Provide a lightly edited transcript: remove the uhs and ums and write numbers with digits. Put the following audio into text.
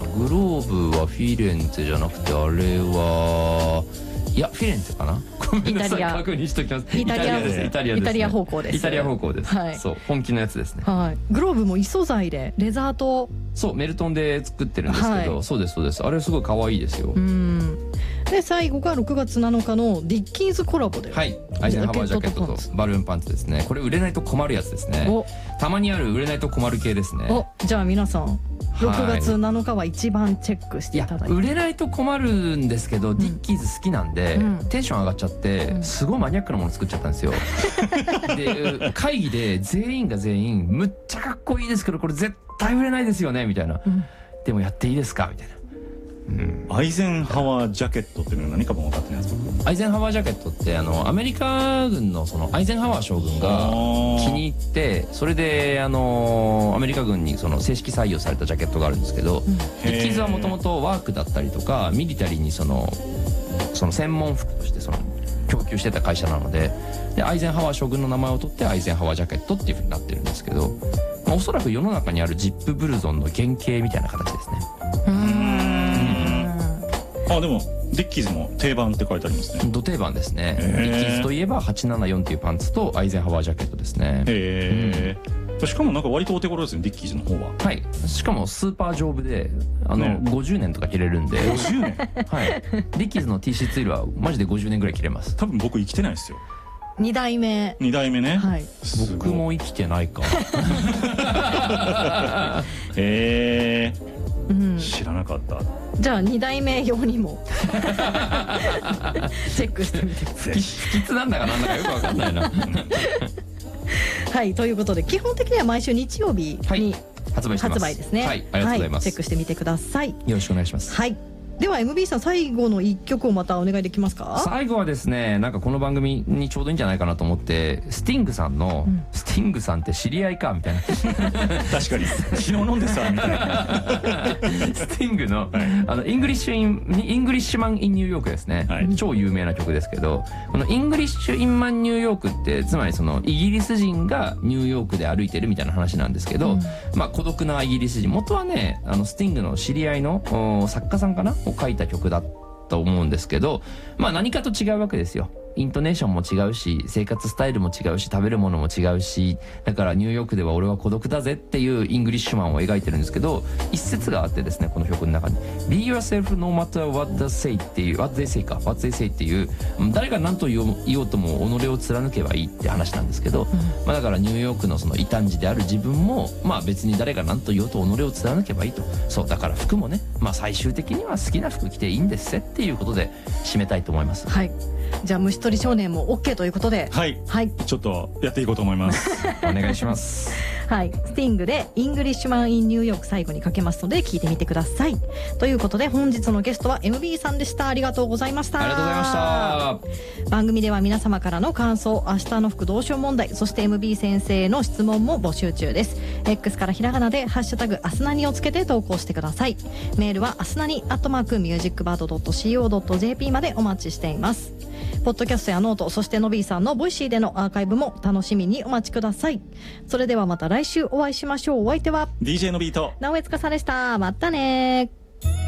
グローブはフィレンツェじゃなくて、あれはいやフィレンツェかな。ごめんなさい、確認しときます。イタリアです。イタリア方向です。イタリア方向です。はい、そう本気のやつですね。 はい。グローブも異素材でレザーと、 そうメルトンで作ってるんですけど、はい、そうですそうです。あれすごい可愛いですよ。 で最後が6月7日のディッキーズコラボで、 はい、アイゼンハワージャケットとバルーンパンツですね。これ売れないと困るやつですね。たまにある売れないと困る系ですね。 じゃあ皆さん6月7日は一番チェックしていただいて。 売れないと困るんですけど、ディッキーズ好きなんで、テンション上がっちゃって、すごいマニアックなもの作っちゃったんですよ。で会議で全員が全員むっちゃかっこいいですけどこれ絶対売れないですよねみたいな、でもやっていいですかみたいな。 アイゼンハワージャケットっていうのは何かも分かってないですか。 アイゼンハワージャケットってアメリカ軍のそのアイゼンハワー将軍が気に入って、それでアメリカ軍にその正式採用されたジャケットがあるんですけど、デッキーズはもともとワークだったりとかミリタリーにその専門服として供給してた会社なので、アイゼンハワー将軍の名前を取ってアイゼンハワージャケットっていう風になってるんですけど、おそらく世の中にあるジップブルゾンの原型みたいな形ですね。 でもデッキーズも定番って書いてありますね。 ド定番ですね。デッキーズといえば874っていうパンツとアイゼンハワージャケットですね。 しかもなんか割とお手頃ですね、デッキーズの方は。 はい。しかもスーパー丈夫で50年とか着れるんで。 50年はい。デッキーズの T シャツはマジで50年ぐらい着れます。 多分僕生きてないですよ。 2代目ね。 はい。 僕も生きてないか。 知らなかった。 じゃあ2代目用にもチェックしてみてください。 不吉なんだかなんだかよくわかんないな。 はい、ということで基本的には毎週日曜日に発売してます。 発売ですね。 はい、ありがとうございます。 チェックしてみてください。 よろしくお願いします。 はい。では MB さん最後の1曲をまたお願いできますか。 最後はですね、なんかこの番組にちょうどいいんじゃないかなと思って、スティングさんの、スティングさんって知り合いかみたいな。 確かに昨日飲んでさみたいな。 スティングのイングリッシュマン・イン・ニューヨークですね、超有名な曲ですけど、このイングリッシュ・インマン・ニューヨークってつまりそのイギリス人がニューヨークで歩いてるみたいな話なんですけど、孤独なイギリス人、元はねスティングの知り合いの作家さんかなを書いた曲だと思うんですけど、何かと違うわけですよ。イントネーションも違うし、生活スタイルも違うし、食べるものも違うし、だからニューヨークでは俺は孤独だぜっていうイングリッシュマンを描いてるんですけど、一節があってですね、この曲の中に Be yourself no matter what they say っていう what they say っていう、誰が何と言おうとも己を貫けばいいって話なんですけど、だからニューヨークのその異端児である自分も別に誰が何と言おうと己を貫けばいいと。そうだから服もね、最終的には好きな服着ていいんですっていうことで締めたいと思います。 はい。じゃあ虫取り少年も OK ということで、 はい、ちょっとやっていこうと思います。 お願いします。 はい、スティングでイングリッシュマン・イン・ニューヨーク最後にかけますので聞いてみてください。ということで本日のゲストは MB さんでした。ありがとうございました。 ありがとうございました。 番組では皆様からの感想、明日の服どうしよう問題、そして MB 先生の質問も募集中です。 X からひらがなでハッシュタグアスナニをつけて投稿してください。メールはアスナニ@musicbird.co.jp までお待ちしています。ポッドキャストやノート、そしてのびーさんのボイシーでのアーカイブも楽しみにお待ちください。それではまた来週お会いしましょう。お相手は DJ のビート直江司でした。またね。